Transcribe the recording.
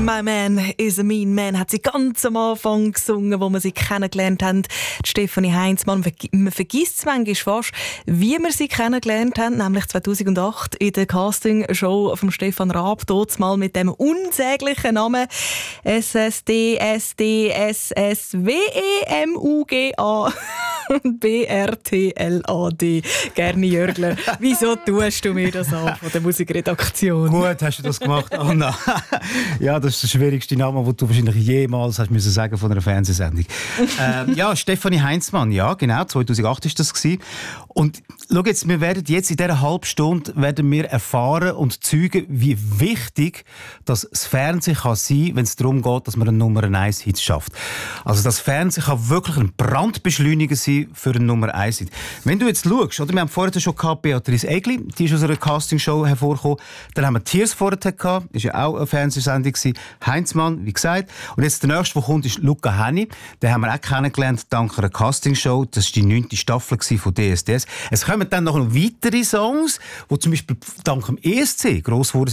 My man is a mean man hat sie ganz am Anfang gesungen, wo wir sie kennengelernt haben. Die Stefanie Heinzmann. Man vergisst es manchmal fast, wie wir sie kennengelernt haben, nämlich 2008 in der Castingshow von Stefan Raab, dort mal mit dem unsäglichen Namen SSDSDSSWEMUGA und BRTLAD. Gerne Jörgler. Wieso tust du mir das an von der Musikredaktion? Gut, hast du das gemacht, Anna. Ja, das ist der schwierigste Name, den du wahrscheinlich jemals hast müssen sagen von einer Fernsehsendung. Ja, Stefanie Heinzmann, ja, genau, 2008 war das gewesen. Und schau jetzt, wir werden jetzt in dieser halben Stunde erfahren und zeugen, wie wichtig das Fernsehen kann sein, wenn es darum geht, dass man einen Nummer 1 Hit schafft. Also das Fernsehen kann wirklich ein Brandbeschleuniger sein für einen Nummer 1 Hit. Wenn du jetzt schaust, oder, wir haben vorher schon gehabt, Beatrice Egli, die ist aus einer Castingshow hervorgekommen. Dann haben wir Tears vorher gehabt, ist ja auch eine Fernsehsendung gewesen. Heinzmann, wie gesagt. Und jetzt der nächste, der kommt, ist Luca Henny. Den haben wir auch kennengelernt dank einer Castingshow. Das war die 9. Staffel von DSDS. Es kommen dann noch weitere Songs, die zum Beispiel dank dem ESC gross wurden.